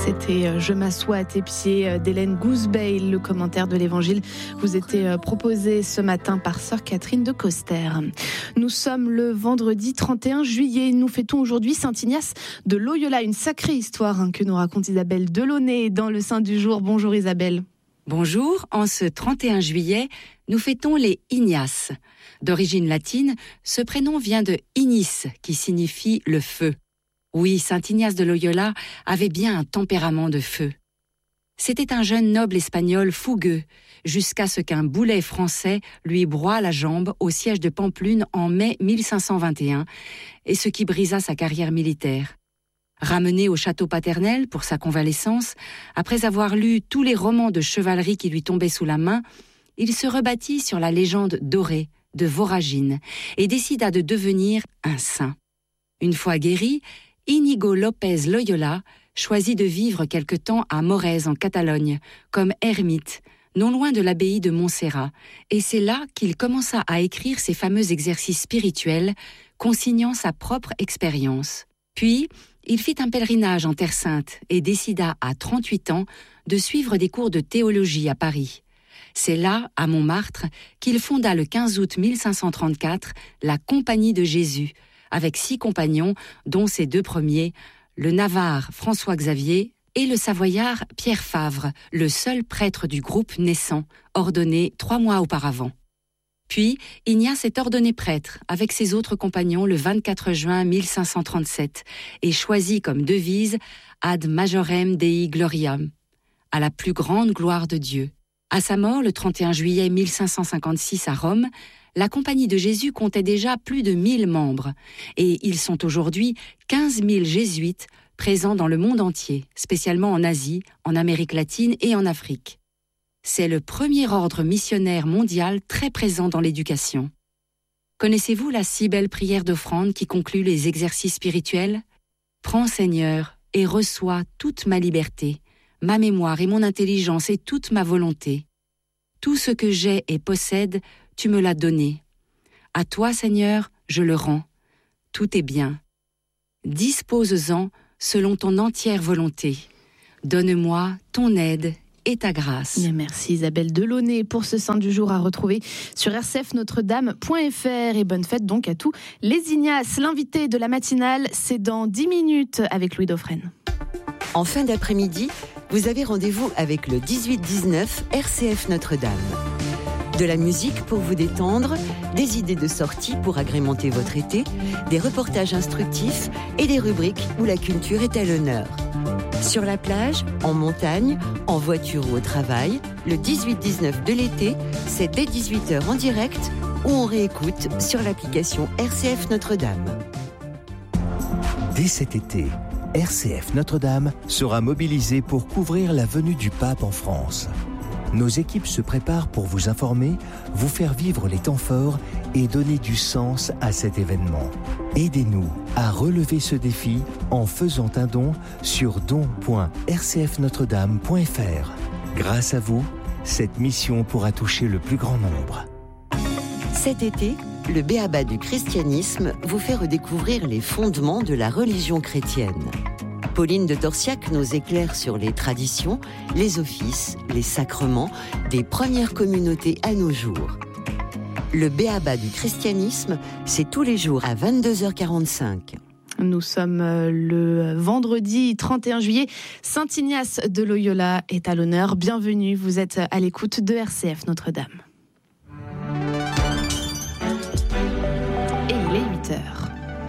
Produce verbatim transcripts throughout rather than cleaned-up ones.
C'était « Je m'assois à tes pieds » d'Hélène Gousbeil. Le commentaire de l'Évangile vous était proposé ce matin par sœur Catherine de Coster. Nous sommes le vendredi trente et un juillet. Nous fêtons aujourd'hui Saint Ignace de Loyola. Une sacrée histoire hein, que nous raconte Isabelle Delaunay dans le Saint du jour. Bonjour Isabelle. Bonjour, en ce trente et un juillet, nous fêtons les Ignaces. D'origine latine, ce prénom vient de ignis, qui signifie le feu. Oui, Saint Ignace de Loyola avait bien un tempérament de feu. C'était un jeune noble espagnol fougueux, jusqu'à ce qu'un boulet français lui broie la jambe au siège de Pampelune en mai mille cinq cent vingt et un, et ce qui brisa sa carrière militaire. Ramené au château paternel pour sa convalescence, après avoir lu tous les romans de chevalerie qui lui tombaient sous la main, il se rebâtit sur la légende dorée de Voragine et décida de devenir un saint. Une fois guéri, Íñigo López Loyola choisit de vivre quelque temps à Morez en Catalogne, comme ermite, non loin de l'abbaye de Montserrat, et c'est là qu'il commença à écrire ses fameux exercices spirituels, consignant sa propre expérience. Puis, il fit un pèlerinage en Terre Sainte et décida à trente-huit ans de suivre des cours de théologie à Paris. C'est là, à Montmartre, qu'il fonda le quinze août mille cinq cent trente-quatre la Compagnie de Jésus, avec six compagnons, dont ses deux premiers, le Navarre François-Xavier et le Savoyard Pierre Favre, le seul prêtre du groupe naissant, ordonné trois mois auparavant. Puis, Ignace est ordonné prêtre avec ses autres compagnons le vingt-quatre juin mille cinq cent trente-sept et choisit comme devise « Ad majorem Dei gloriam », à la plus grande gloire de Dieu. À sa mort, le trente et un juillet mille cinq cent cinquante-six à Rome, la Compagnie de Jésus comptait déjà plus de mille membres et ils sont aujourd'hui quinze mille jésuites présents dans le monde entier, spécialement en Asie, en Amérique latine et en Afrique. C'est le premier ordre missionnaire mondial très présent dans l'éducation. Connaissez-vous la si belle prière d'offrande qui conclut les exercices spirituels ? Prends, Seigneur, et reçois toute ma liberté, ma mémoire et mon intelligence et toute ma volonté. Tout ce que j'ai et possède, tu me l'as donné. À toi, Seigneur, je le rends. Tout est bien. Dispose-en selon ton entière volonté. Donne-moi ton aide et ta grâce. Merci Isabelle Delaunay pour ce Saint du jour à retrouver sur r c f notre dame point f r. Et bonne fête donc à tous les Ignaces. L'invité de la matinale, c'est dans dix minutes avec Louis Dauphren. En fin d'après-midi, vous avez rendez-vous avec le dix-huit dix-neuf R C F Notre-Dame. De la musique pour vous détendre, des idées de sortie pour agrémenter votre été, des reportages instructifs et des rubriques où la culture est à l'honneur. Sur la plage, en montagne, en voiture ou au travail, le dix-huit dix-neuf de l'été, c'est dès dix-huit heures en direct ou on réécoute sur l'application R C F Notre-Dame. Dès cet été, R C F Notre-Dame sera mobilisée pour couvrir la venue du pape en France. Nos équipes se préparent pour vous informer, vous faire vivre les temps forts et donner du sens à cet événement. Aidez-nous à relever ce défi en faisant un don sur don point r c f notre dame point f r. Grâce à vous, cette mission pourra toucher le plus grand nombre. Cet été, le B.A.B.A. du christianisme vous fait redécouvrir les fondements de la religion chrétienne. Pauline de Torsiac nous éclaire sur les traditions, les offices, les sacrements des premières communautés à nos jours. Le B.A.B.A. du christianisme, c'est tous les jours à vingt-deux heures quarante-cinq. Nous sommes le vendredi trente et un juillet. Saint Ignace de Loyola est à l'honneur. Bienvenue, vous êtes à l'écoute de R C F Notre-Dame. Et il est huit heures.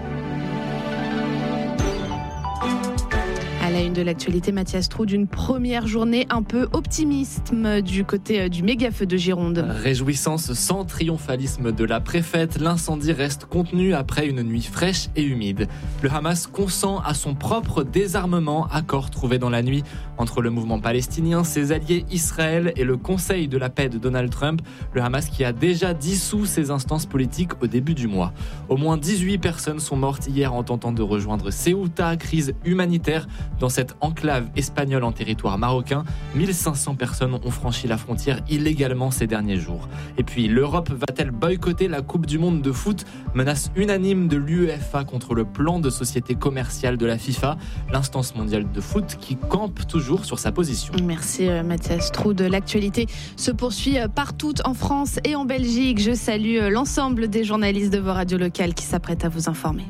À la une de l'actualité, Mathias Trou, d'une première journée un peu optimiste du côté du méga-feu de Gironde. Réjouissance sans triomphalisme de la préfète, l'incendie reste contenu après une nuit fraîche et humide. Le Hamas consent à son propre désarmement, accord trouvé dans la nuit entre le mouvement palestinien, ses alliés Israël et le Conseil de la paix de Donald Trump. Le Hamas qui a déjà dissous ses instances politiques au début du mois. Au moins dix-huit personnes sont mortes hier en tentant de rejoindre Ceuta, crise humanitaire dans Dans cette enclave espagnole en territoire marocain, mille cinq cents personnes ont franchi la frontière illégalement ces derniers jours. Et puis, l'Europe va-t-elle boycotter la Coupe du Monde de foot ? Menace unanime de l'UEFA contre le plan de société commerciale de la FIFA, l'instance mondiale de foot qui campe toujours sur sa position. Merci Mathias Trou. De l'actualité se poursuit partout en France et en Belgique. Je salue l'ensemble des journalistes de vos radios locales qui s'apprêtent à vous informer.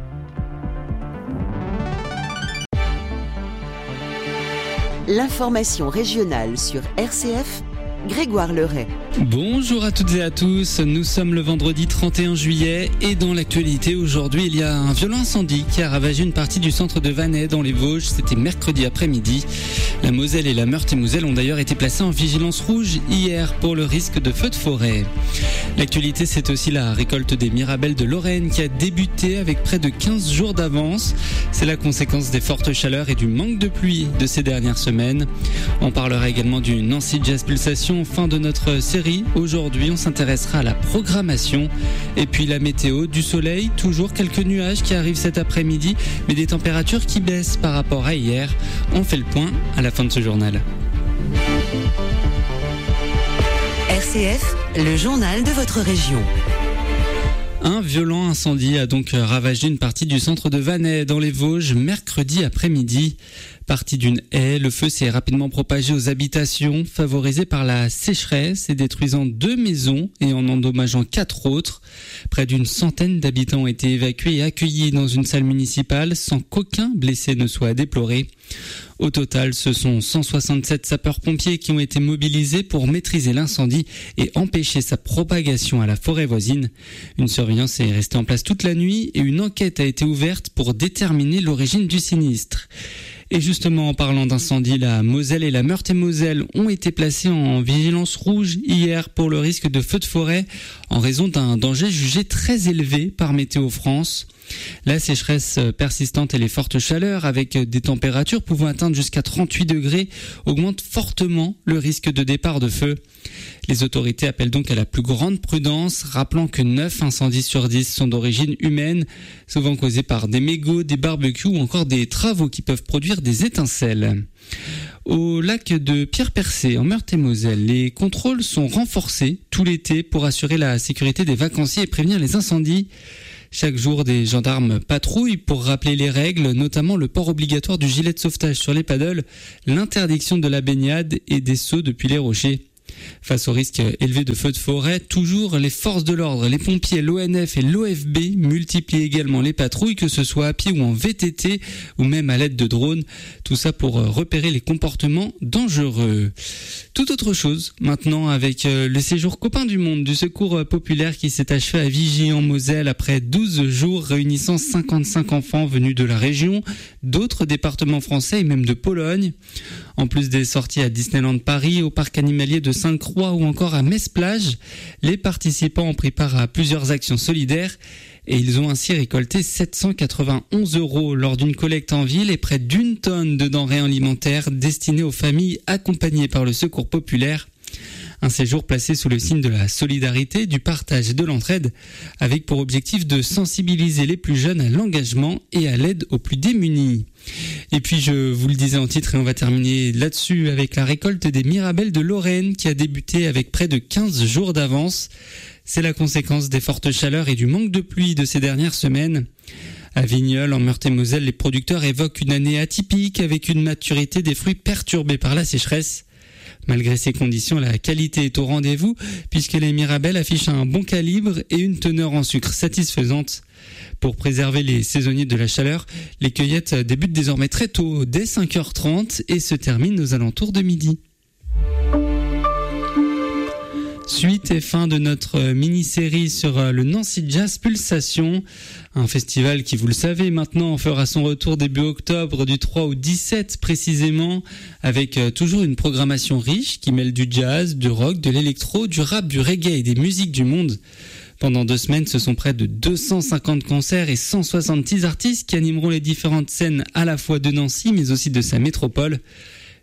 L'information régionale sur R C F, Grégoire Leray. Bonjour à toutes et à tous, nous sommes le vendredi trente et un juillet et dans l'actualité aujourd'hui il y a un violent incendie qui a ravagé une partie du centre de Vannes dans les Vosges, c'était mercredi après-midi. La Moselle et la Meurthe-et-Moselle ont d'ailleurs été placées en vigilance rouge hier pour le risque de feux de forêt. L'actualité c'est aussi la récolte des mirabelles de Lorraine qui a débuté avec près de quinze jours d'avance. C'est la conséquence des fortes chaleurs et du manque de pluie de ces dernières semaines. On parlera également du Nancy Jazz Pulsation, fin de notre série. Aujourd'hui, on s'intéressera à la programmation et puis la météo, du soleil, toujours quelques nuages qui arrivent cet après-midi, mais des températures qui baissent par rapport à hier. On fait le point à la fin de ce journal. R C F, le journal de votre région. Un violent incendie a donc ravagé une partie du centre de Vannes dans les Vosges mercredi après-midi. Parti d'une haie, le feu s'est rapidement propagé aux habitations, favorisé par la sécheresse et détruisant deux maisons et en endommageant quatre autres. Près d'une centaine d'habitants ont été évacués et accueillis dans une salle municipale sans qu'aucun blessé ne soit à déplorer. Au total, ce sont cent soixante-sept sapeurs-pompiers qui ont été mobilisés pour maîtriser l'incendie et empêcher sa propagation à la forêt voisine. Une surveillance est restée en place toute la nuit et une enquête a été ouverte pour déterminer l'origine du sinistre. Et justement, en parlant d'incendie, la Moselle et la Meurthe-et-Moselle ont été placées en vigilance rouge hier pour le risque de feux de forêt en raison d'un danger jugé très élevé par Météo France. La sécheresse persistante et les fortes chaleurs, avec des températures pouvant atteindre jusqu'à trente-huit degrés, augmentent fortement le risque de départ de feu. Les autorités appellent donc à la plus grande prudence, rappelant que neuf incendies sur dix sont d'origine humaine, souvent causés par des mégots, des barbecues ou encore des travaux qui peuvent produire des étincelles. Au lac de Pierre-Percé, en Meurthe-et-Moselle, les contrôles sont renforcés tout l'été pour assurer la sécurité des vacanciers et prévenir les incendies. Chaque jour, des gendarmes patrouillent pour rappeler les règles, notamment le port obligatoire du gilet de sauvetage sur les paddles, l'interdiction de la baignade et des sauts depuis les rochers. Face au risque élevé de feux de forêt, toujours les forces de l'ordre, les pompiers, l'O N F et l'O F B multiplient également les patrouilles, que ce soit à pied ou en V T T ou même à l'aide de drones. Tout ça pour repérer les comportements dangereux. Tout autre chose maintenant avec le séjour Copains du Monde du Secours populaire qui s'est achevé à Vigy en Moselle après douze jours réunissant cinquante-cinq enfants venus de la région, d'autres départements français et même de Pologne. En plus des sorties à Disneyland Paris, au parc animalier de Sainte-Croix ou encore à Metz-Plage, les participants ont pris part à plusieurs actions solidaires et ils ont ainsi récolté sept cent quatre-vingt-onze euros lors d'une collecte en ville et près d'une tonne de denrées alimentaires destinées aux familles accompagnées par le Secours populaire. Un séjour placé sous le signe de la solidarité, du partage et de l'entraide, avec pour objectif de sensibiliser les plus jeunes à l'engagement et à l'aide aux plus démunis. Et puis je vous le disais en titre et on va terminer là-dessus avec la récolte des mirabelles de Lorraine qui a débuté avec près de quinze jours d'avance. C'est la conséquence des fortes chaleurs et du manque de pluie de ces dernières semaines. À Vigneulles, en Meurthe-et-Moselle, les producteurs évoquent une année atypique avec une maturité des fruits perturbée par la sécheresse. Malgré ces conditions, la qualité est au rendez-vous puisque les mirabelles affichent un bon calibre et une teneur en sucre satisfaisante. Pour préserver les saisonniers de la chaleur, les cueillettes débutent désormais très tôt, dès cinq heures trente et se terminent aux alentours de midi. Suite et fin de notre mini-série sur le Nancy Jazz Pulsation, un festival qui, vous le savez maintenant, fera son retour début octobre du trois au dix-sept précisément, avec toujours une programmation riche qui mêle du jazz, du rock, de l'électro, du rap, du reggae et des musiques du monde. Pendant deux semaines, ce sont près de deux cent cinquante concerts et cent soixante-six artistes qui animeront les différentes scènes à la fois de Nancy mais aussi de sa métropole.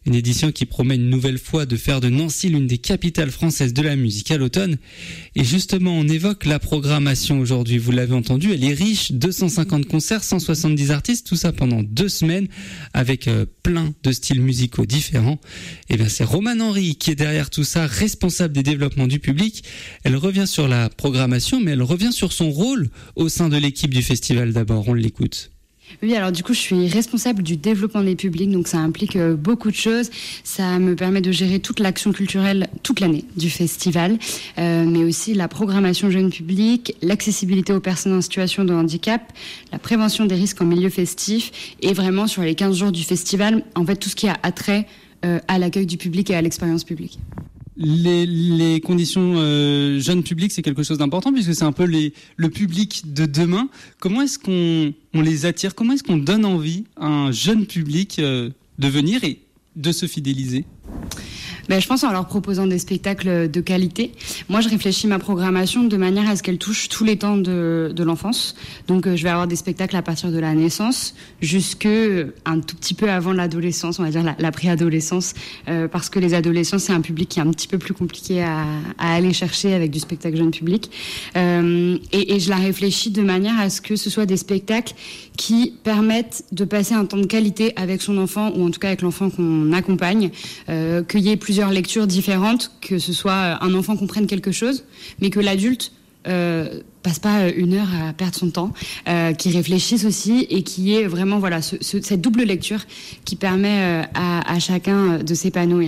Une édition qui promet une nouvelle fois de faire de Nancy l'une des capitales françaises de la musique à l'automne. Et justement, on évoque la programmation aujourd'hui. Vous l'avez entendu, elle est riche. deux cent cinquante concerts, cent soixante-dix artistes, tout ça pendant deux semaines avec euh, plein de styles musicaux différents. Et bien, c'est Romane Henry qui est derrière tout ça, responsable des développements du public. Elle revient sur la programmation, mais elle revient sur son rôle au sein de l'équipe du festival. D'abord, on l'écoute. Oui, alors du coup, je suis responsable du développement des publics, donc ça implique euh, beaucoup de choses. Ça me permet de gérer toute l'action culturelle toute l'année du festival, euh, mais aussi la programmation jeune public, l'accessibilité aux personnes en situation de handicap, la prévention des risques en milieu festif, et vraiment sur les quinze jours du festival, en fait, tout ce qui a attrait euh, à l'accueil du public et à l'expérience publique. Les, les conditions euh, jeunes publics, c'est quelque chose d'important puisque c'est un peu les, le public de demain. Comment est-ce qu'on on les attire ? Comment est-ce qu'on donne envie à un jeune public euh, de venir et de se fidéliser ? Ben, je pense en leur proposant des spectacles de qualité. Moi, je réfléchis ma programmation de manière à ce qu'elle touche tous les temps de, de l'enfance. Donc, euh, je vais avoir des spectacles à partir de la naissance jusque un tout petit peu avant l'adolescence, on va dire la, la préadolescence, euh, parce que les adolescents, c'est un public qui est un petit peu plus compliqué à, à aller chercher avec du spectacle jeune public. Euh, et, et je la réfléchis de manière à ce que ce soit des spectacles qui permettent de passer un temps de qualité avec son enfant, ou en tout cas avec l'enfant qu'on accompagne, euh, qu'il y ait plusieurs lectures différentes, que ce soit un enfant comprenne quelque chose, mais que l'adulte euh, passe pas une heure à perdre son temps, euh, qui réfléchisse aussi et qui est vraiment voilà ce, ce, cette double lecture qui permet euh, à, à chacun de s'épanouir.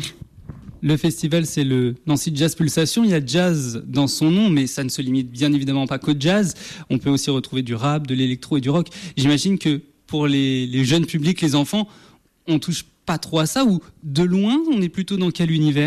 Le festival, c'est le Nancy Jazz Pulsation. Il y a jazz dans son nom, mais ça ne se limite bien évidemment pas qu'au jazz. On peut aussi retrouver du rap, de l'électro et du rock. J'imagine que pour les, les jeunes publics, les enfants, on touche pas trop à ça, ou de loin, on est plutôt dans quel univers ?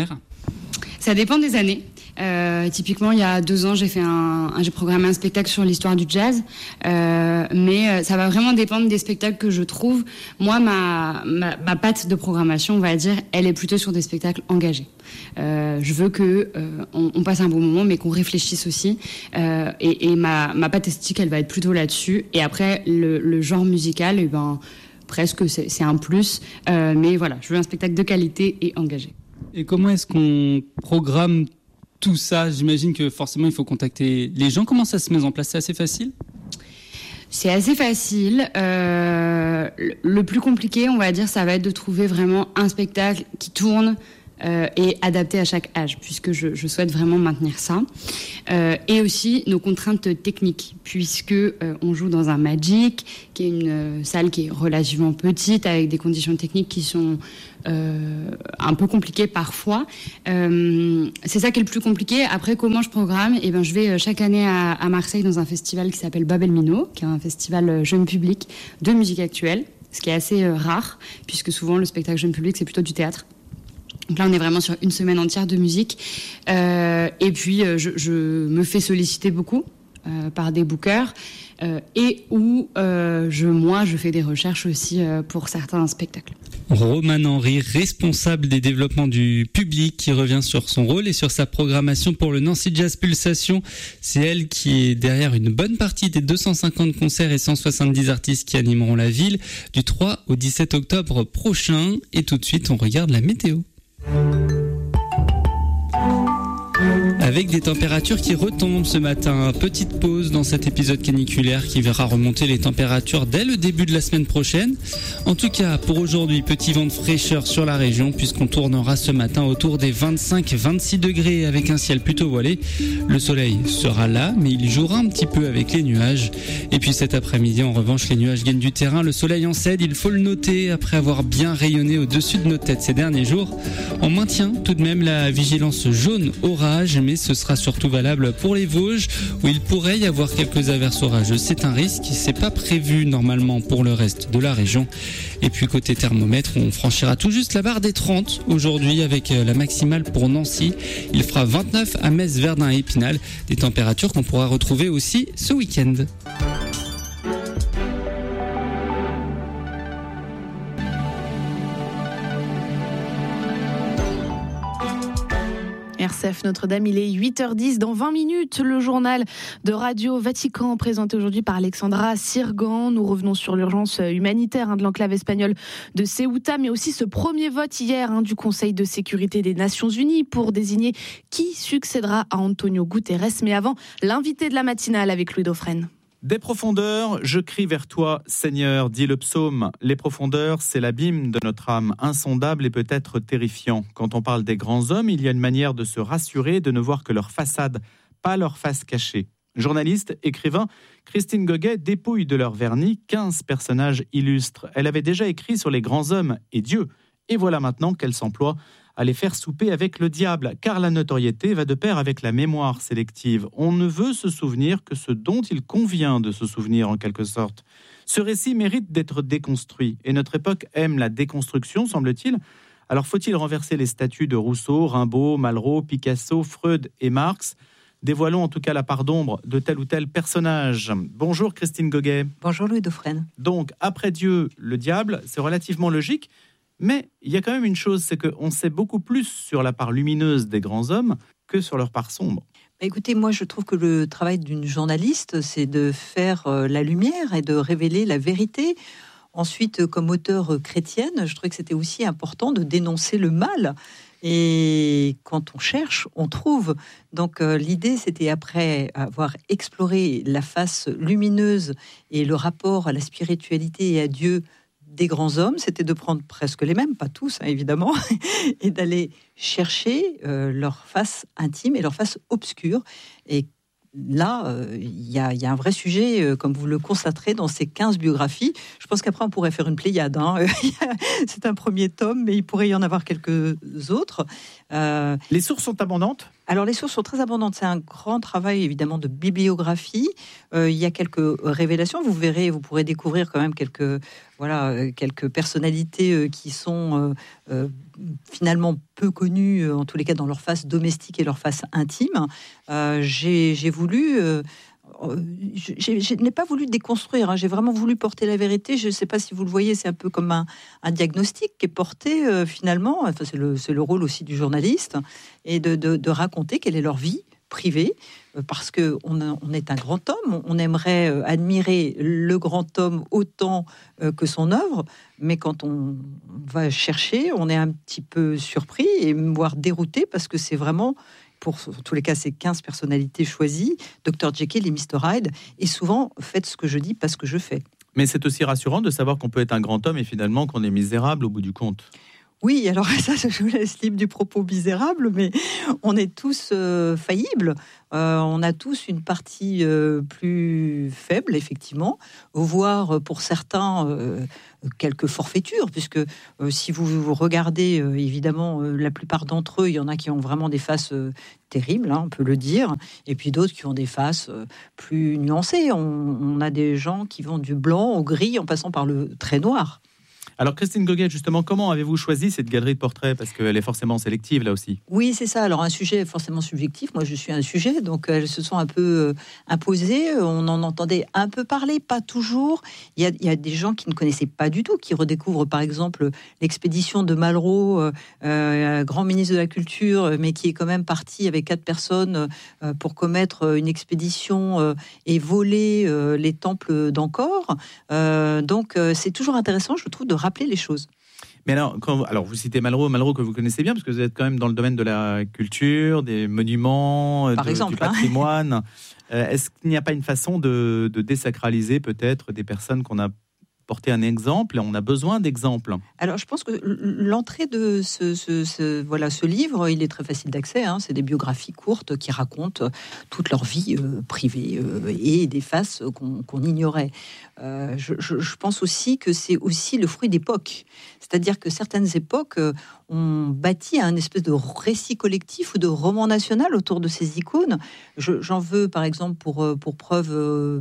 Ça dépend des années. Euh, typiquement, il y a deux ans, j'ai fait un, un j'ai programmé un spectacle sur l'histoire du jazz, euh, mais ça va vraiment dépendre des spectacles que je trouve. Moi, ma, ma, ma patte de programmation, on va dire, elle est plutôt sur des spectacles engagés. Euh, je veux que euh, on, on passe un bon moment, mais qu'on réfléchisse aussi. Euh, et, et ma, ma patte esthétique, elle va être plutôt là-dessus. Et après, le, le genre musical, eh ben presque c'est, c'est un plus, euh, mais voilà, je veux un spectacle de qualité et engagé. Et comment est-ce qu'on programme tout ça ? J'imagine que forcément il faut contacter les gens. Comment ça se met en place ? C'est assez facile ? C'est assez facile. Euh, le plus compliqué, on va dire, ça va être de trouver vraiment un spectacle qui tourne Euh, et adapté à chaque âge, puisque je, je souhaite vraiment maintenir ça. Euh, et aussi nos contraintes techniques, puisque euh, on joue dans un Magic, qui est une euh, salle qui est relativement petite, avec des conditions techniques qui sont euh, un peu compliquées parfois. Euh, c'est ça qui est le plus compliqué. Après, comment je programme ? Eh ben, je vais euh, chaque année à, à Marseille dans un festival qui s'appelle Babel Mino, qui est un festival euh, jeune public de musique actuelle, ce qui est assez euh, rare, puisque souvent le spectacle jeune public, c'est plutôt du théâtre. Donc là, on est vraiment sur une semaine entière de musique. Euh, et puis, euh, je, je me fais solliciter beaucoup euh, par des bookers. Euh, et où, euh, je, moi, je fais des recherches aussi euh, pour certains spectacles. Romane Henry, responsable des développements du public, qui revient sur son rôle et sur sa programmation pour le Nancy Jazz Pulsation. C'est elle qui est derrière une bonne partie des deux cent cinquante concerts et cent soixante-dix artistes qui animeront la ville du trois au dix-sept octobre prochain. Et tout de suite, on regarde la météo. Avec des températures qui retombent ce matin. Petite pause dans cet épisode caniculaire qui verra remonter les températures dès le début de la semaine prochaine. En tout cas, pour aujourd'hui, petit vent de fraîcheur sur la région puisqu'on tournera ce matin autour des vingt-cinq à vingt-six degrés avec un ciel plutôt voilé. Le soleil sera là, mais il jouera un petit peu avec les nuages. Et puis cet après-midi, en revanche, les nuages gagnent du terrain. Le soleil en cède, il faut le noter, après avoir bien rayonné au-dessus de nos têtes ces derniers jours. On maintient tout de même la vigilance jaune orage, mais ce sera surtout valable pour les Vosges où il pourrait y avoir quelques averses orageuses. C'est un risque, c'est pas prévu normalement pour le reste de la région. Et puis côté thermomètre, on franchira tout juste la barre des trente aujourd'hui avec la maximale pour Nancy. Il fera vingt-neuf à Metz, Verdun et Épinal, des températures qu'on pourra retrouver aussi ce week-end. R C F Notre-Dame, il est huit heures dix. Dans vingt minutes, le journal de Radio Vatican présenté aujourd'hui par Alexandra Sirgan. Nous revenons sur l'urgence humanitaire hein, de l'enclave espagnole de Ceuta, mais aussi ce premier vote hier hein, du Conseil de sécurité des Nations Unies pour désigner qui succédera à Antonio Guterres. Mais avant, l'invité de la matinale avec Louis Dauphren. Des profondeurs, je crie vers toi, Seigneur, dit le psaume. Les profondeurs, c'est l'abîme de notre âme, insondable et peut-être terrifiant. Quand on parle des grands hommes, il y a une manière de se rassurer, de ne voir que leur façade, pas leur face cachée. Journaliste, écrivain, Christine Goguet dépouille de leur vernis quinze personnages illustres. Elle avait déjà écrit sur les grands hommes et Dieu. Et voilà maintenant qu'elle s'emploie à les faire souper avec le diable, car la notoriété va de pair avec la mémoire sélective. On ne veut se souvenir que ce dont il convient de se souvenir en quelque sorte. Ce récit mérite d'être déconstruit, et notre époque aime la déconstruction, semble-t-il. Alors faut-il renverser les statues de Rousseau, Rimbaud, Malraux, Picasso, Freud et Marx ? Dévoilons en tout cas la part d'ombre de tel ou tel personnage. Bonjour Christine Goguet. Bonjour Louis Dauphren. Donc, après Dieu, le diable, c'est relativement logique. Mais il y a quand même une chose, c'est qu'on sait beaucoup plus sur la part lumineuse des grands hommes que sur leur part sombre. Écoutez, moi je trouve que le travail d'une journaliste, c'est de faire la lumière et de révéler la vérité. Ensuite, comme auteure chrétienne, je trouvais que c'était aussi important de dénoncer le mal. Et quand on cherche, on trouve. Donc euh, l'idée, c'était après avoir exploré la face lumineuse et le rapport à la spiritualité et à Dieu des grands hommes, c'était de prendre presque les mêmes, pas tous hein, évidemment, et d'aller chercher euh, leur face intime et leur face obscure. Et là, il euh, y, y a un vrai sujet, euh, comme vous le constaterez, dans ces quinze biographies. Je pense qu'après, on pourrait faire une pléiade. Hein. C'est un premier tome, mais il pourrait y en avoir quelques autres. Euh, les sources sont abondantes ? Alors, les sources sont très abondantes. C'est un grand travail, évidemment, de bibliographie. Euh, il y a quelques révélations. Vous verrez, vous pourrez découvrir quand même quelques, voilà, quelques personnalités qui sont euh, euh, finalement peu connues, en tous les cas dans leur face domestique et leur face intime. Euh, j'ai, j'ai voulu... Euh, Je, je n'ai pas voulu déconstruire, hein. J'ai vraiment voulu porter la vérité. Je ne sais pas si vous le voyez, c'est un peu comme un, un diagnostic qui est porté euh, finalement. Enfin, c'est, le, c'est le rôle aussi du journaliste, et de, de, de raconter quelle est leur vie privée, euh, parce qu'on on est un grand homme. On aimerait euh, admirer le grand homme autant euh, que son œuvre, mais quand on va chercher, on est un petit peu surpris et voire dérouté, parce que c'est vraiment... pour en tous les cas ces quinze personnalités choisies, docteur Jekyll et mister Hyde, et souvent faites ce que je dis, pas ce que je fais. Mais c'est aussi rassurant de savoir qu'on peut être un grand homme et finalement qu'on est misérable au bout du compte. Oui, alors ça, je vous laisse libre du propos misérable, mais on est tous euh, faillibles. Euh, on a tous une partie euh, plus faible, effectivement, voire pour certains euh, quelques forfaitures, puisque euh, si vous, vous regardez, euh, évidemment, euh, la plupart d'entre eux, il y en a qui ont vraiment des faces euh, terribles, hein, on peut le dire, et puis d'autres qui ont des faces euh, plus nuancées. On, on a des gens qui vont du blanc au gris en passant par le très noir. Alors Christine Goguet, justement, comment avez-vous choisi cette galerie de portraits ? Parce qu'elle est forcément sélective, là aussi. Oui, c'est ça. Alors un sujet forcément subjectif. Moi, je suis un sujet, donc elles se sont un peu euh, imposées. On en entendait un peu parler, pas toujours. Il y a, il y a des gens qui ne connaissaient pas du tout, qui redécouvrent par exemple l'expédition de Malraux, euh, euh, grand ministre de la Culture, mais qui est quand même parti avec quatre personnes euh, pour commettre une expédition euh, et voler euh, les temples d'Angkor. Euh, donc euh, c'est toujours intéressant, je trouve, de rappeler les choses. Mais alors, quand, alors vous citez Malraux, Malraux que vous connaissez bien, parce que vous êtes quand même dans le domaine de la culture, des monuments, Par de, exemple, du patrimoine. Hein. Euh, est-ce qu'il n'y a pas une façon de, de désacraliser peut-être des personnes qu'on a porté un exemple, et on a besoin d'exemples? Alors, je pense que l'entrée de ce, ce, ce, voilà, ce livre, il est très facile d'accès. Hein. C'est des biographies courtes qui racontent toute leur vie euh, privée euh, et des faces qu'on, qu'on ignorait. Euh, je, je, je pense aussi que c'est aussi le fruit d'époque. C'est-à-dire que certaines époques euh, ont bâti un espèce de récit collectif ou de roman national autour de ces icônes. Je, j'en veux, par exemple, pour, pour preuve... Euh,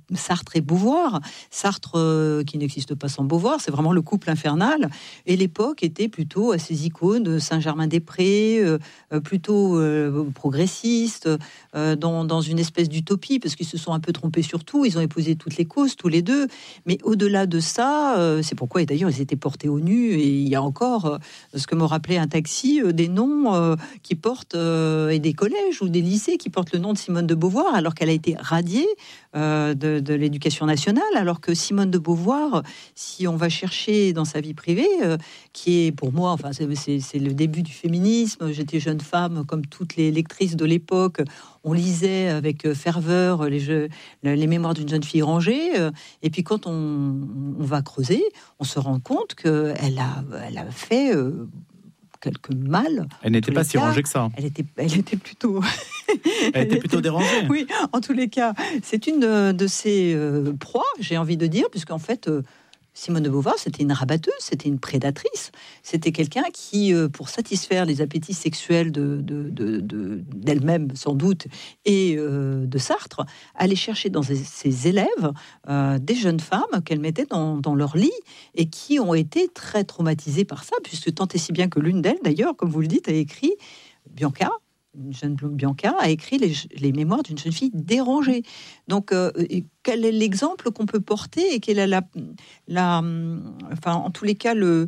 Sartre et Beauvoir. Sartre, euh, qui n'existe pas sans Beauvoir, c'est vraiment le couple infernal. Et l'époque était plutôt à ces icônes, Saint-Germain-des-Prés, euh, plutôt euh, progressiste, euh, dans, dans une espèce d'utopie, parce qu'ils se sont un peu trompés sur tout. Ils ont épousé toutes les causes, tous les deux. Mais au-delà de ça, euh, c'est pourquoi, et d'ailleurs, ils étaient portés au nu. Et il y a encore, euh, ce que me rappelait un taxi, euh, des noms euh, qui portent, euh, et des collèges ou des lycées qui portent le nom de Simone de Beauvoir, alors qu'elle a été radiée euh, de, de l'éducation nationale, alors que Simone de Beauvoir, si on va chercher dans sa vie privée, euh, qui est pour moi, enfin c'est, c'est, c'est le début du féminisme. J'étais jeune femme, comme toutes les lectrices de l'époque, on lisait avec ferveur les, jeux, les mémoires d'une jeune fille rangée, et puis quand on, on va creuser, on se rend compte qu'elle a, elle a fait... Euh, quelques mal. Elle n'était pas si rangée que ça. Elle était, elle était plutôt... elle, elle était plutôt était, dérangée. Oui, en tous les cas, c'est une de, de ses euh, proies, j'ai envie de dire, puisqu'en fait, euh, Simone de Beauvoir, c'était une rabatteuse, c'était une prédatrice. C'était quelqu'un qui, euh, pour satisfaire les appétits sexuels de, de, de, de, d'elle-même, sans doute, et euh, de Sartre, allait chercher dans ses, ses élèves euh, des jeunes femmes qu'elle mettait dans, dans leur lit et qui ont été très traumatisées par ça, puisque tant et si bien que l'une d'elles, d'ailleurs, comme vous le dites, a écrit Bianca, une jeune blonde Bianca, a écrit les, les mémoires d'une jeune fille dérangée. Donc, euh, quel est l'exemple qu'on peut porter et quelle est la, la, enfin, en tous les cas, le,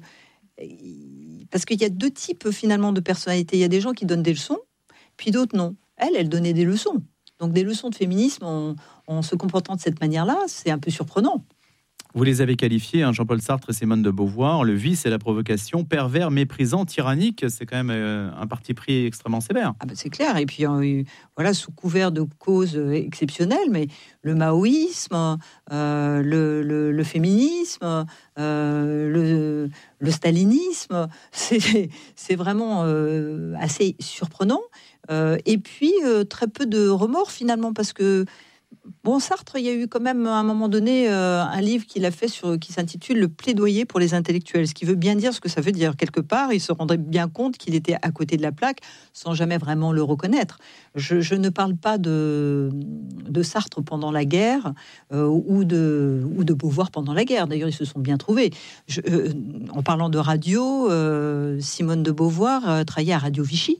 parce qu'il y a deux types finalement de personnalités. Il y a des gens qui donnent des leçons, puis d'autres non. Elle, elle donnait des leçons. Donc, des leçons de féminisme en, en se comportant de cette manière-là, c'est un peu surprenant. Vous les avez qualifiés, hein, Jean-Paul Sartre et Simone de Beauvoir, le vice et la provocation, pervers, méprisant, tyrannique. C'est quand même euh, un parti pris extrêmement sévère. Ah ben c'est clair. Et puis, euh, voilà, sous couvert de causes exceptionnelles, mais le maoïsme, euh, le, le, le féminisme, euh, le, le stalinisme, c'est, c'est vraiment euh, assez surprenant. Euh, et puis, euh, très peu de remords, finalement, parce que bon, Sartre, il y a eu quand même à un moment donné euh, un livre qu'il a fait sur, qui s'intitule Le plaidoyer pour les intellectuels, ce qui veut bien dire ce que ça veut dire. Quelque part, il se rendrait bien compte qu'il était à côté de la plaque sans jamais vraiment le reconnaître. Je, je ne parle pas de, de Sartre pendant la guerre euh, ou, de, ou de Beauvoir pendant la guerre. D'ailleurs, ils se sont bien trouvés. Je, euh, en parlant de radio, euh, Simone de Beauvoir euh, travaillait à Radio Vichy.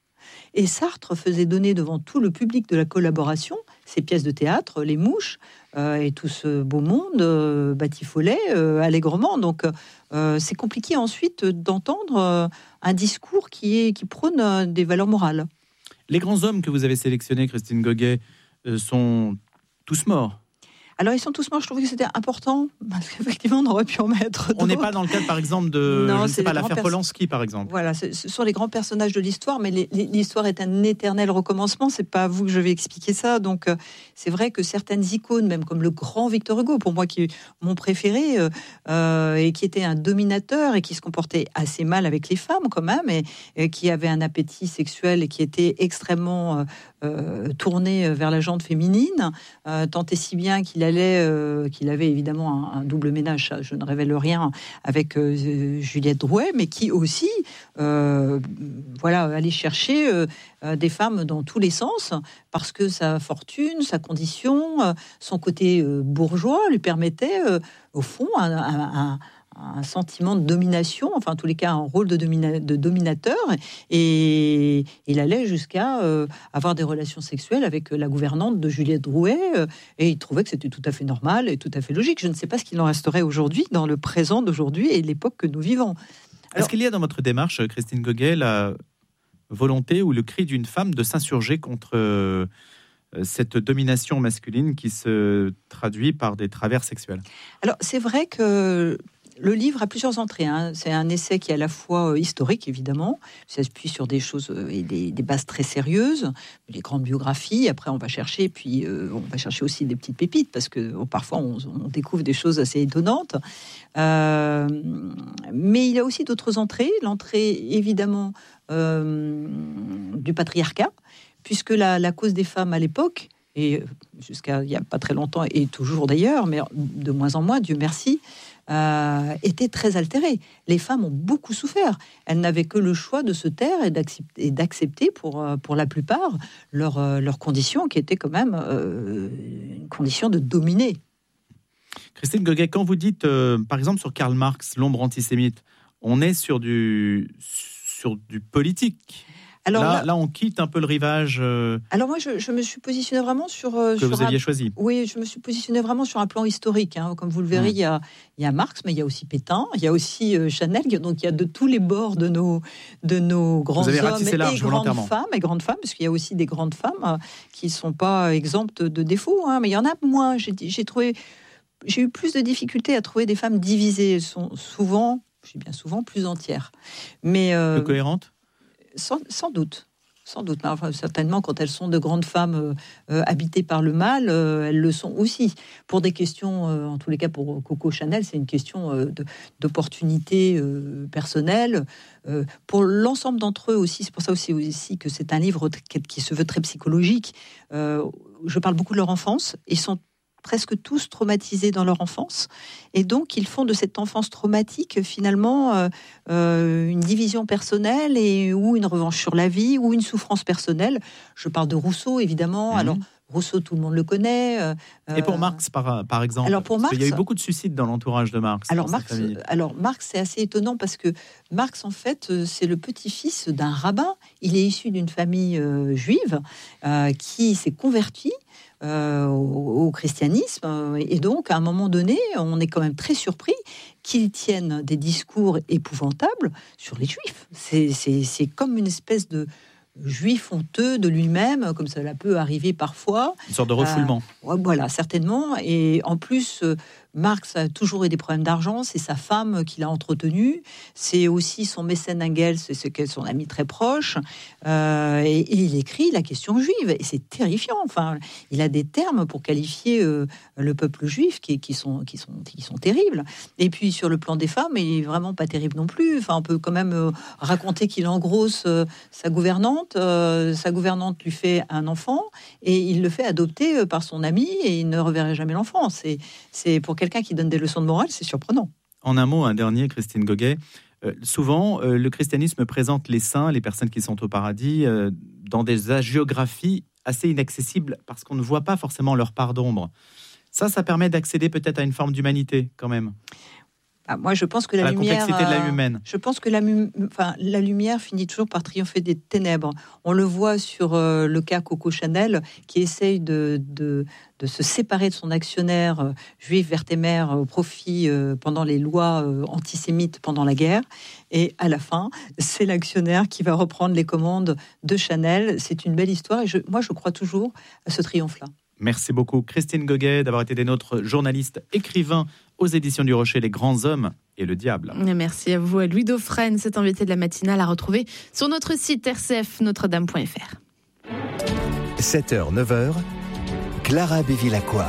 Et Sartre faisait donner devant tout le public de la collaboration ses pièces de théâtre, Les Mouches, euh, et tout ce beau monde euh, batifolait euh, allègrement. Donc, euh, c'est compliqué ensuite d'entendre euh, un discours qui, est, qui prône euh, des valeurs morales. Les grands hommes que vous avez sélectionnés, Christine Goguet, euh, sont tous morts. Alors, ils sont tous morts. Je trouvais que c'était important, parce qu'effectivement, on aurait pu en mettre d'autres. On n'est pas dans le cadre, par exemple, de non, je ne sais pas, l'affaire pers- Polanski, par exemple. Voilà, ce sont les grands personnages de l'histoire, mais les, les, l'histoire est un éternel recommencement. C'est pas à vous que je vais expliquer ça. Donc, euh, c'est vrai que certaines icônes, même comme le grand Victor Hugo, pour moi, qui est mon préféré, euh, euh, et qui était un dominateur et qui se comportait assez mal avec les femmes, quand même, et, et qui avait un appétit sexuel et qui était extrêmement euh, euh, tourné vers la jante féminine, euh, tant et si bien qu'il allait... Euh, qu'il avait évidemment un, un double ménage, ça, je ne révèle rien, avec euh, Juliette Drouet, mais qui aussi euh, voilà, allait chercher euh, des femmes dans tous les sens, parce que sa fortune, sa condition, euh, son côté euh, bourgeois lui permettait, euh, au fond, un, un, un un sentiment de domination, enfin en tous les cas un rôle de, domina- de dominateur, et il allait jusqu'à euh, avoir des relations sexuelles avec la gouvernante de Juliette Drouet, euh, et il trouvait que c'était tout à fait normal et tout à fait logique. Je ne sais pas ce qu'il en resterait aujourd'hui, dans le présent d'aujourd'hui et l'époque que nous vivons. Alors, est-ce qu'il y a dans votre démarche, Christine Goguet, la volonté ou le cri d'une femme de s'insurger contre euh, cette domination masculine qui se traduit par des travers sexuels? Alors c'est vrai que le livre a plusieurs entrées. Hein. C'est un essai qui est à la fois euh, historique, évidemment. Ça s'appuie sur des choses euh, et des, des bases très sérieuses, les grandes biographies. Après, on va chercher, puis euh, on va chercher aussi des petites pépites, parce que oh, parfois, on, on découvre des choses assez étonnantes. Euh, mais il y a aussi d'autres entrées. L'entrée, évidemment, euh, du patriarcat, puisque la, la cause des femmes à l'époque, et jusqu'à il n'y a pas très longtemps, et toujours d'ailleurs, mais de moins en moins, Dieu merci, euh, était très altérée. Les femmes ont beaucoup souffert. Elles n'avaient que le choix de se taire et d'accepter, et d'accepter pour, pour la plupart leurs leur conditions qui étaient quand même euh, une condition de dominer. Christine Goguet, quand vous dites, euh, par exemple, sur Karl Marx, l'ombre antisémite, on est sur du, sur du politique. Alors là, là, là, on quitte un peu le rivage euh, alors moi, je, je me suis positionnée vraiment sur... Euh, que sur vous aviez un, choisi. Oui, je me suis positionnée vraiment sur un plan historique. Hein. Comme vous le verrez, mmh. il, y a, il y a Marx, mais il y a aussi Pétain, il y a aussi euh, Chanel. Donc, il y a de tous les bords de nos, de nos grands hommes et grandes femmes, et grandes femmes, parce qu'il y a aussi des grandes femmes euh, qui ne sont pas exemptes de défauts. Hein, mais il y en a moins. J'ai, j'ai, trouvé, j'ai eu plus de difficultés à trouver des femmes divisées. Elles sont souvent, je dis bien souvent, plus entières. Mais, euh, Plus cohérentes ? sans, sans doute. Sans doute, enfin, certainement, quand elles sont de grandes femmes euh, euh, habitées par le mal, euh, elles le sont aussi. Pour des questions, euh, en tous les cas pour Coco Chanel, c'est une question euh, de, d'opportunité euh, personnelle. Euh, pour l'ensemble d'entre eux aussi, c'est pour ça aussi, aussi que c'est un livre qui, qui se veut très psychologique. Euh, je parle beaucoup de leur enfance. Ils sont presque tous traumatisés dans leur enfance. Et donc, ils font de cette enfance traumatique, finalement, euh, euh, une division personnelle et, ou une revanche sur la vie, ou une souffrance personnelle. Je parle de Rousseau, évidemment. Mmh. Alors, Rousseau, tout le monde le connaît. Euh, et pour Marx, par, par exemple, alors pour Marx, il y a eu beaucoup de suicides dans l'entourage de Marx. Alors, Marx, alors Marx, c'est assez étonnant parce que Marx, en fait, c'est le petit-fils d'un rabbin. Il est issu d'une famille euh, juive euh, qui s'est convertie Euh, au, au christianisme, et donc à un moment donné on est quand même très surpris qu'ils tiennent des discours épouvantables sur les juifs. C'est, c'est, c'est comme une espèce de juif honteux de lui-même, comme cela peut arriver parfois. Une sorte de refoulement. Euh, voilà, certainement. Et en plus, euh, Marx a toujours eu des problèmes d'argent. C'est sa femme qui l'a entretenu. C'est aussi son mécène Engels, c'est son ami très proche. Euh, et, et il écrit la question juive. Et c'est terrifiant. Enfin, il a des termes pour qualifier euh, le peuple juif qui, qui, sont, qui, sont, qui sont terribles. Et puis, sur le plan des femmes, il est vraiment pas terrible non plus. Enfin, on peut quand même euh, raconter qu'il engrosse euh, sa gouvernante. Euh, sa gouvernante lui fait un enfant et il le fait adopter euh, par son ami et il ne reverrait jamais l'enfant. C'est, c'est pour quelqu'un qui donne des leçons de morale, c'est surprenant. En un mot, un dernier, Christine Goguet. Euh, souvent, euh, le christianisme présente les saints, les personnes qui sont au paradis, euh, dans des hagiographies assez inaccessibles parce qu'on ne voit pas forcément leur part d'ombre. Ça, ça permet d'accéder peut-être à une forme d'humanité quand même. Ah, moi, je pense que la, la lumière, complexité de l'âme humaine. Je pense que la, enfin, la lumière finit toujours par triompher des ténèbres. On le voit sur euh, le cas Coco Chanel, qui essaye de, de, de se séparer de son actionnaire euh, juif Vertemer au profit euh, pendant les lois euh, antisémites pendant la guerre. Et à la fin, c'est l'actionnaire qui va reprendre les commandes de Chanel. C'est une belle histoire et je, moi, je crois toujours à ce triomphe-là. Merci beaucoup Christine Goguet d'avoir été des nôtres, journaliste, écrivain aux éditions du Rocher, Les Grands Hommes et le Diable. Merci à vous. Louis Dauphren, cet invité de la matinale à retrouver sur notre site r c f notre dame point f r. sept heures, neuf heures, Clara Bévilacqua.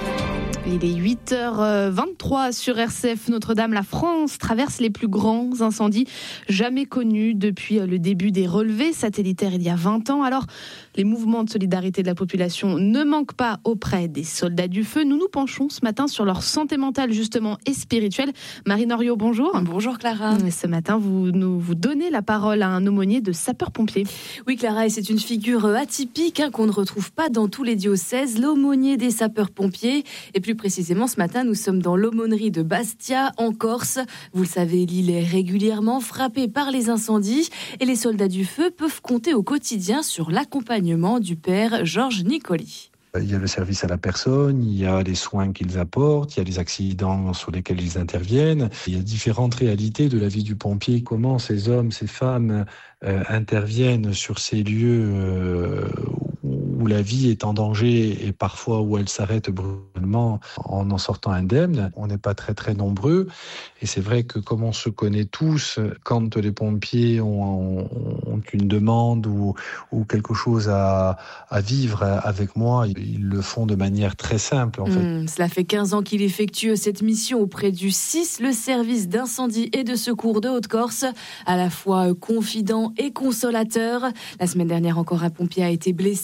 Il est huit heures vingt-trois sur R C F Notre-Dame. La France traverse les plus grands incendies jamais connus depuis le début des relevés satellitaires il y a vingt ans. Alors, les mouvements de solidarité de la population ne manquent pas auprès des soldats du feu. Nous nous penchons ce matin sur leur santé mentale justement et spirituelle. Marie Noriot, bonjour. Bonjour Clara. Ce matin, vous nous vous donnez la parole à un aumônier de sapeurs-pompiers. Oui Clara, et c'est une figure atypique hein, qu'on ne retrouve pas dans tous les diocèses, l'aumônier des sapeurs-pompiers. Et plus précisément, ce matin, nous sommes dans l'aumônerie de Bastia, en Corse. Vous le savez, l'île est régulièrement frappée par les incendies et les soldats du feu peuvent compter au quotidien sur l'accompagnement du père Georges Nicoli. Il y a le service à la personne, il y a les soins qu'ils apportent, il y a les accidents sur lesquels ils interviennent. Il y a différentes réalités de la vie du pompier. Comment ces hommes, ces femmes euh, interviennent sur ces lieux euh, où la vie est en danger et parfois où elle s'arrête brutalement en en sortant indemne. On n'est pas très très nombreux et c'est vrai que comme on se connaît tous, quand les pompiers ont, ont une demande ou, ou quelque chose à, à vivre avec moi, ils le font de manière très simple en fait. Mmh, cela fait quinze ans qu'il effectue cette mission auprès du S I S, le service d'incendie et de secours de Haute-Corse, à la fois confident et consolateur. La semaine dernière encore, un pompier a été blessé en Haute-Corse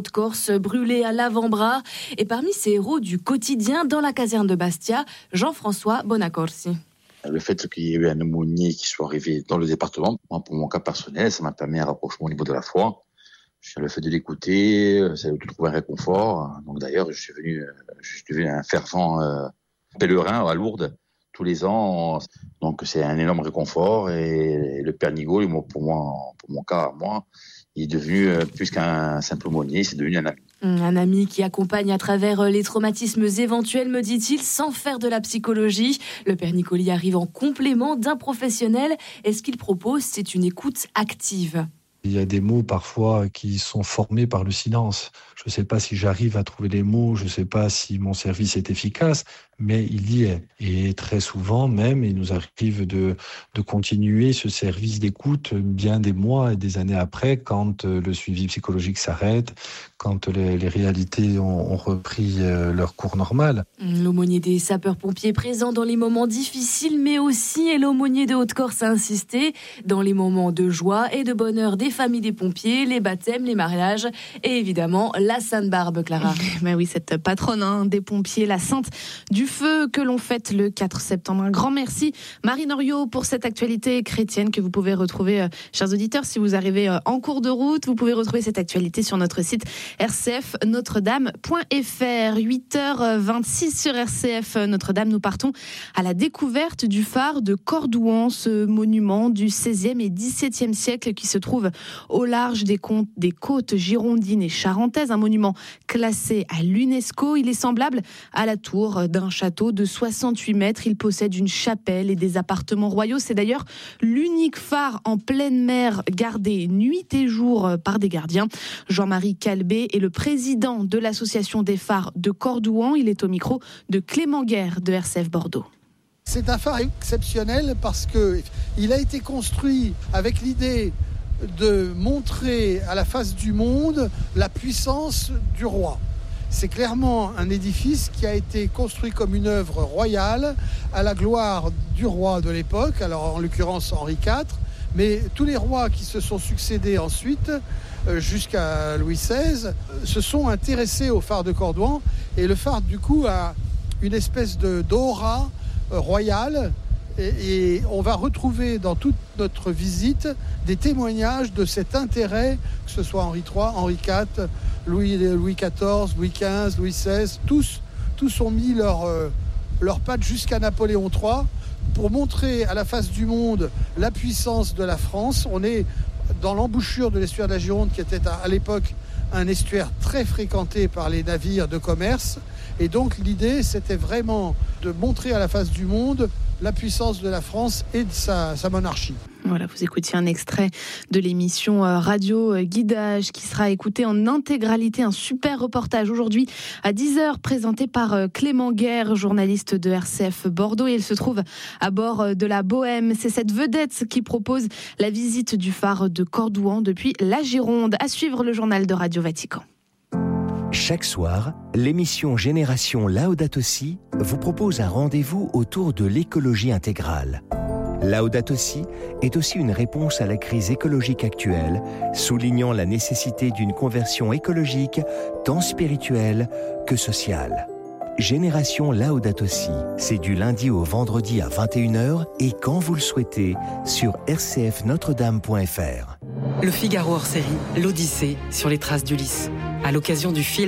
Haute-Corse brûlés à l'avant-bras. Et parmi ces héros du quotidien dans la caserne de Bastia, Jean-François Bonacorsi. Le fait qu'il y ait eu un aumônier qui soit arrivé dans le département, moi, pour mon cas personnel, ça m'a permis un rapprochement au niveau de la foi. Le fait de l'écouter, c'est de trouver un réconfort. Donc d'ailleurs, je suis venu, je suis devenu un fervent euh, pèlerin à Lourdes tous les ans. Donc c'est un énorme réconfort. Et le Père Nigaud, pour moi, pour mon cas, moi, il est devenu plus qu'un simple aumônier, c'est devenu un ami. Un ami qui accompagne à travers les traumatismes éventuels, me dit-il, sans faire de la psychologie. Le Père Nicoli arrive en complément d'un professionnel. Et ce qu'il propose, c'est une écoute active. Il y a des mots parfois qui sont formés par le silence. Je ne sais pas si j'arrive à trouver les mots, je ne sais pas si mon service est efficace, mais il y est. Et très souvent même, il nous arrive de, de continuer ce service d'écoute bien des mois et des années après, quand le suivi psychologique s'arrête, quand les, les réalités ont, ont repris leur cours normal. L'aumônier des sapeurs-pompiers présent dans les moments difficiles, mais aussi, et l'aumônier de Haute-Corse a insisté, dans les moments de joie et de bonheur des familles des pompiers, les baptêmes, les mariages et évidemment la Sainte Barbe, Clara. Ben oui, cette patronne hein, des pompiers, la Sainte du Feu que l'on fête le quatre septembre. Un grand merci Marine Henriot pour cette actualité chrétienne que vous pouvez retrouver, euh, chers auditeurs, si vous arrivez euh, en cours de route. Vous pouvez retrouver cette actualité sur notre site r c f notre dame point f r. huit heures vingt-six sur R C F Notre-Dame. Nous partons à la découverte du phare de Cordouan, ce monument du seizième et dix-septième siècle qui se trouve au large des, côtes, des côtes girondines et charentaises, un monument classé à l'UNESCO. Il est semblable à la tour d'un château de soixante-huit mètres. Il possède une chapelle et des appartements royaux. C'est d'ailleurs l'unique phare en pleine mer gardé nuit et jour par des gardiens. Jean-Marie Calbé est le président de l'association des phares de Cordouan. Il est au micro de Clément Guerre de R C F Bordeaux. C'est un phare exceptionnel parce qu'il a été construit avec l'idée de montrer à la face du monde la puissance du roi. C'est clairement un édifice qui a été construit comme une œuvre royale à la gloire du roi de l'époque, alors en l'occurrence Henri quatre, mais tous les rois qui se sont succédés ensuite, jusqu'à Louis seize, se sont intéressés au phare de Cordouan, et le phare du coup a une espèce de d'aura royale. Et on va retrouver dans toute notre visite des témoignages de cet intérêt, que ce soit Henri trois, Henri quatre, Louis, Louis quatorze, Louis quinze, Louis seize, tous, tous ont mis leurs euh, leur pattes jusqu'à Napoléon trois pour montrer à la face du monde la puissance de la France. On est dans l'embouchure de l'estuaire de la Gironde, qui était à, à l'époque un estuaire très fréquenté par les navires de commerce. Et donc l'idée, c'était vraiment de montrer à la face du monde la puissance de la France et de sa, sa monarchie. Voilà, vous écoutiez un extrait de l'émission Radio Guidage qui sera écouté en intégralité. Un super reportage aujourd'hui à dix heures présenté par Clément Guerre, journaliste de R C F Bordeaux. Et il se trouve à bord de la Bohème. C'est cette vedette qui propose la visite du phare de Cordouan depuis la Gironde. À suivre le journal de Radio Vatican. Chaque soir, l'émission Génération Laudato Si vous propose un rendez-vous autour de l'écologie intégrale. Laudato Si est aussi une réponse à la crise écologique actuelle, soulignant la nécessité d'une conversion écologique tant spirituelle que sociale. Génération Laudato Si, c'est du lundi au vendredi à vingt et une heures et quand vous le souhaitez sur r c f notre dame point f r. Le Figaro hors série, l'Odyssée sur les traces d'Ulysse. À l'occasion du film